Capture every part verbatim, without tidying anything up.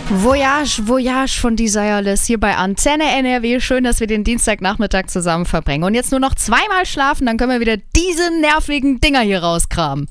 Voyage, Voyage von Desireless hier bei Antenne N R W. Schön, dass wir den Dienstagnachmittag zusammen verbringen. Und jetzt nur noch zweimal schlafen, dann können wir wieder diese nervigen Dinger hier rauskramen.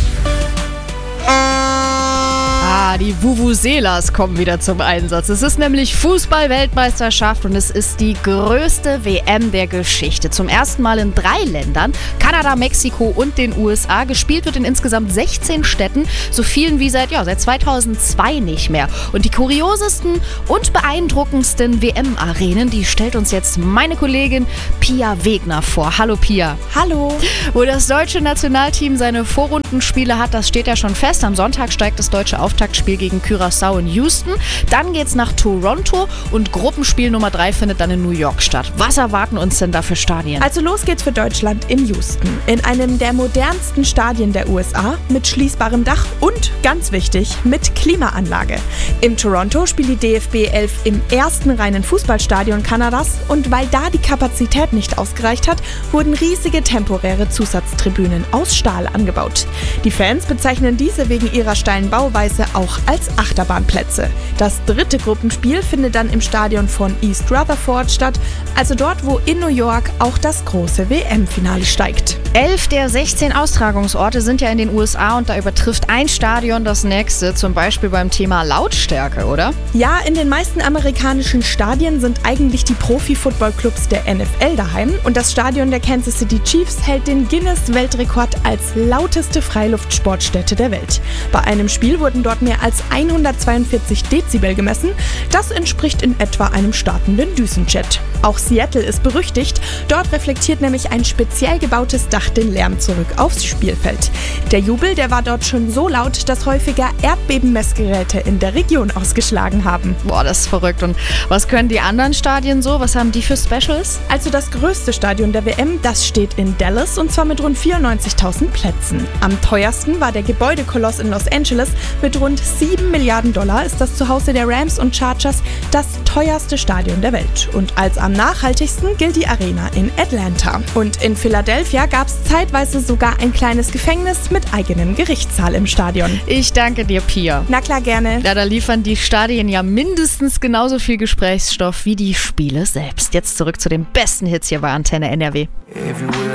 Ah, die Vuvuzelas kommen wieder zum Einsatz. Es ist nämlich Fußball-Weltmeisterschaft und es ist die größte W M der Geschichte. Zum ersten Mal in drei Ländern, Kanada, Mexiko und den U S A. Gespielt wird in insgesamt sechzehn Städten, so vielen wie seit, ja, seit zweitausendzwei nicht mehr. Und die kuriosesten und beeindruckendsten W M-Arenen, die stellt uns jetzt meine Kollegin Pia Wegner vor. Hallo Pia. Hallo. Wo das deutsche Nationalteam seine Vorrundenspiele hat, das steht ja schon fest. Am Sonntag steigt das deutsche Auftaktspiel gegen Curaçao in Houston. Dann geht's nach Toronto und Gruppenspiel Nummer drei findet dann in New York statt. Was erwarten uns denn da für Stadien? Also los geht's für Deutschland in Houston. In einem der modernsten Stadien der U S A mit schließbarem Dach und, ganz wichtig, mit Klimaanlage. Im Toronto spielt die D F B elf im ersten reinen Fußballstadion Kanadas und weil da die Kapazität nicht ausgereicht hat, wurden riesige temporäre Zusatztribünen aus Stahl angebaut. Die Fans bezeichnen diese wegen ihrer steilen Bauweise auch als Achterbahnplätze. Das dritte Gruppenspiel findet dann im Stadion von East Rutherford statt, also dort, wo in New York auch das große W M-Finale steigt. Elf der sechzehn Austragungsorte sind ja in den U S A und da übertrifft ein Stadion das nächste, zum Beispiel beim Thema Lautstärke, oder? Ja, in den meisten amerikanischen Stadien sind eigentlich die Profi-Football-Clubs der N F L daheim und das Stadion der Kansas City Chiefs hält den Guinness-Weltrekord als lauteste Freiluftsportstätte der Welt. Bei einem Spiel wurden dort mehr als hundertzweiundvierzig Dezibel gemessen. Das entspricht in etwa einem startenden Düsenjet. Auch Seattle ist berüchtigt. Dort reflektiert nämlich ein speziell gebautes Dach den Lärm zurück aufs Spielfeld. Der Jubel, der war dort schon so laut, dass häufiger Erdbebenmessgeräte in der Region ausgeschlagen haben. Boah, das ist verrückt. Und was können die anderen Stadien so? Was haben die für Specials? Also das größte Stadion der W M, das steht in Dallas und zwar mit rund vierundneunzigtausend Plätzen. Am teuersten war der Gebäudekoloss in Los Angeles. Mit rund sieben Milliarden Dollar ist das Zuhause der Rams und Chargers das teuerste Stadion der Welt. Und als am nachhaltigsten gilt die Arena in Atlanta. Und in Philadelphia gab es zeitweise sogar ein kleines Gefängnis mit eigenem Gerichtssaal im Stadion. Ich danke dir, Pia. Na klar, gerne. Ja, da liefern die Stadien ja mindestens genauso viel Gesprächsstoff wie die Spiele selbst. Jetzt zurück zu den besten Hits hier bei Antenne N R W.